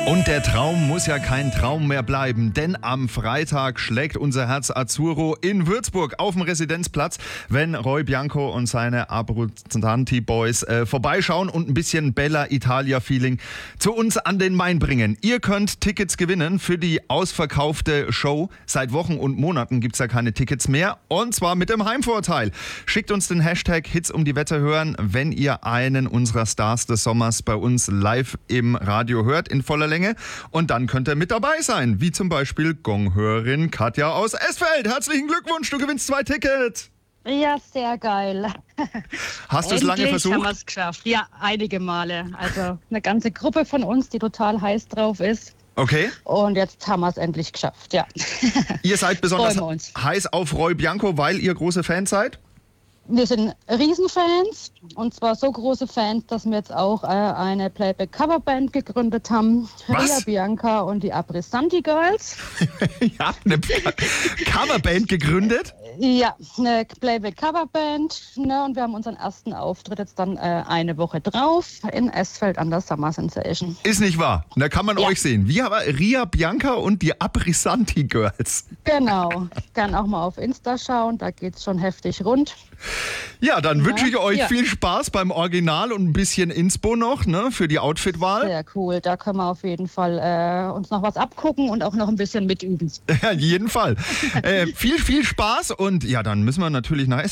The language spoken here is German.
Und der Traum muss ja kein Traum mehr bleiben, denn am Freitag schlägt unser Herz Azzurro in Würzburg auf dem Residenzplatz, wenn Roy Bianco und seine Abruzzanti Boys vorbeischauen und ein bisschen Bella Italia-Feeling zu uns an den Main bringen. Ihr könnt Tickets gewinnen für die ausverkaufte Show. Seit Wochen und Monaten gibt es ja keine Tickets mehr, und zwar mit dem Heimvorteil. Schickt uns den Hashtag Hits um die Wette hören, wenn ihr einen unserer Stars des Sommers bei uns live im Radio hört, in voller Länge. Und dann könnt ihr mit dabei sein, wie zum Beispiel Gonghörerin Katja aus Esfeld. Herzlichen Glückwunsch, du gewinnst 2 Tickets. Ja, sehr geil. Hast du es lange versucht? Haben wir es geschafft. Ja, einige Male. Also eine ganze Gruppe von uns, die total heiß drauf ist. Okay. Und jetzt haben wir es endlich geschafft, ja. Ihr seid besonders heiß auf Roy Bianco, weil ihr große Fans seid? Wir sind Riesenfans, und zwar so große Fans, dass wir jetzt auch eine Playback-Coverband gegründet haben. Was? Ria Bianca und die Abrissanti Girls. Ja, eine Coverband gegründet? Ja, eine Playback-Coverband. Ne, und wir haben unseren ersten Auftritt jetzt dann eine Woche drauf in Esfeld an der Summer Sensation. Ist nicht wahr. Da kann man euch sehen. Wie aber Ria Bianca und die Abrissanti Girls. Genau. Kann auch mal auf Insta schauen, da geht's schon heftig rund. Ja, dann wünsche ich euch viel Spaß beim Original und ein bisschen Inspo noch, ne, für die Outfitwahl. Sehr cool, da können wir auf jeden Fall uns noch was abgucken und auch noch ein bisschen mitüben. Ja, jeden Fall. Viel Spaß, und ja, dann müssen wir natürlich nach